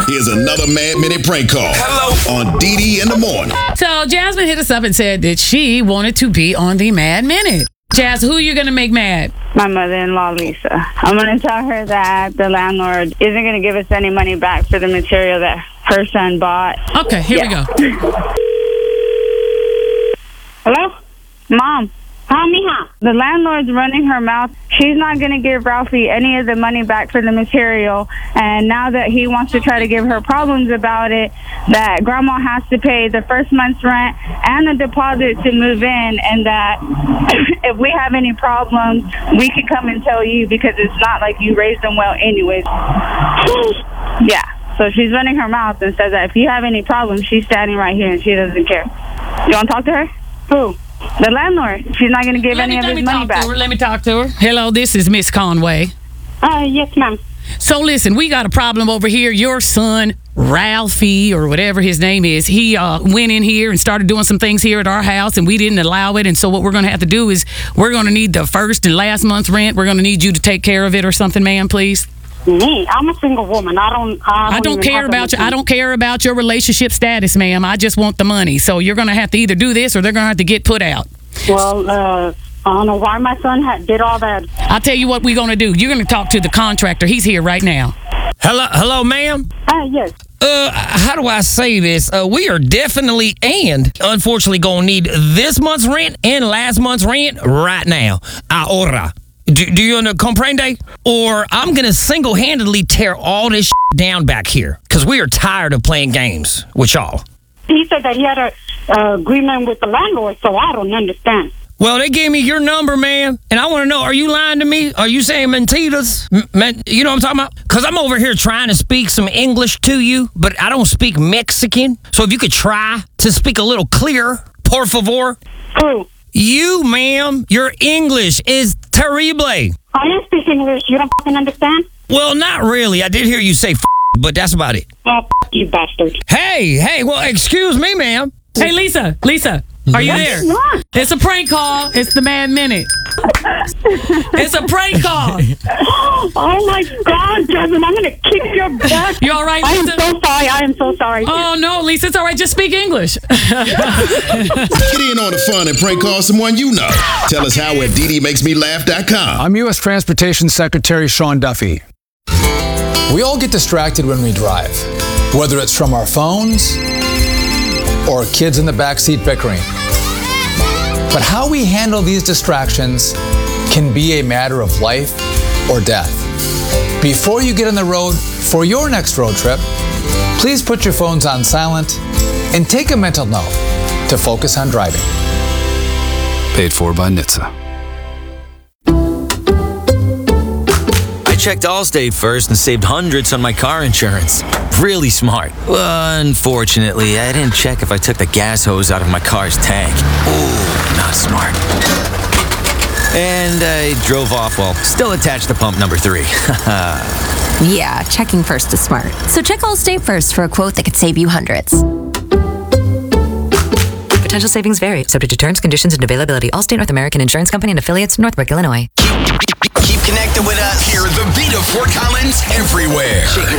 Here's another Mad Minute prank call. Hello. On Dee in the morning. So Jasmine hit us up and said that she wanted to be on the Mad Minute. Jazz, who are you going to make mad? My mother-in-law, Lisa. I'm going to tell her that the landlord isn't going to give us any money back for the material that her son bought. Okay, here we go. Hello? Mom. Hi, mija. The landlord's running her mouth. She's not going to give Ralphie any of the money back for the material. And now that he wants to try to give her problems about it, that Grandma has to pay the first month's rent and the deposit to move in, and that if we have any problems, we can come and tell you because it's not like you raised them well anyways. Yeah. So she's running her mouth and says that if you have any problems, she's standing right here and she doesn't care. You want to talk to her? Who? The landlord. She's not going to give any of his money back. Let me talk to her. Hello, this is Miss Conway. Yes, ma'am. So listen, we got a problem over here. Your son, Ralphie, or whatever his name is, he went in here and started doing some things here at our house, and we didn't allow it. And so what we're going to have to do is we're going to need the first and last month's rent. We're going to need you to take care of it or something, ma'am, please. Me? I'm a single woman. I don't care about you. I don't care about your relationship status, ma'am. I just want the money. So you're going to have to either do this or they're going to have to get put out. Well, I don't know why my son did all that. I'll tell you what we're going to do. You're going to talk to the contractor. He's here right now. Hello, ma'am? Yes. How do I say this? We are definitely and unfortunately going to need this month's rent and last month's rent right now. Ahora. Do you comprende? Or I'm going to single-handedly tear all this down back here because we are tired of playing games with y'all. He said that he had an agreement with the landlord, so I don't understand. Well, they gave me your number, man, and I want to know, are you lying to me? Are you saying mentiras? You know what I'm talking about? Because I'm over here trying to speak some English to you, but I don't speak Mexican. So if you could try to speak a little clearer, por favor. Who? You, ma'am, your English is terrible. I don't speak English. You don't fucking understand? Well, not really. I did hear you say but that's about it. Oh, you bastard. Hey, well, excuse me, ma'am. Hey, Lisa, are you there? It's a prank call. It's the Mad Minute. It's a prank call. Oh, my God, Jasmine, I'm going to kick your butt. You all right, Lisa? I am so sorry. Oh, no, Lisa, it's all right. Just speak English. Get in on the fun and prank call someone you know. Tell us how at DDMakesMeLaugh.com. I'm U.S. Transportation Secretary Sean Duffy. We all get distracted when we drive, whether it's from our phones or kids in the backseat bickering. But how we handle these distractions can be a matter of life or death. Before you get on the road for your next road trip, please put your phones on silent and take a mental note to focus on driving. Paid for by NHTSA. I checked Allstate first and saved hundreds on my car insurance. Really smart. Unfortunately, I didn't check if I took the gas hose out of my car's tank. Ooh, not smart. And I drove off while still attached to pump number 3. Yeah, checking first is smart. So check Allstate first for a quote that could save you hundreds. Potential savings vary, subject to terms, conditions, and availability. Allstate North American Insurance Company and affiliates, Northbrook, Illinois. Keep connected with us. Hear the beat of Fort Collins everywhere. Check your